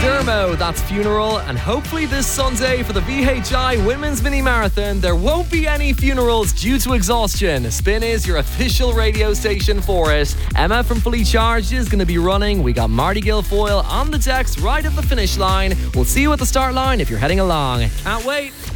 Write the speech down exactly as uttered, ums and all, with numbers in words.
Dermo, that's Funeral, and hopefully this Sunday for the V H I Women's Mini Marathon, there won't be any funerals due to exhaustion. Spin is your official radio station for it. Emma from Fully Charged is going to be running. We got Marty Guilfoyle on the decks right at the finish line. We'll see you at the start line if you're heading along. Can't wait.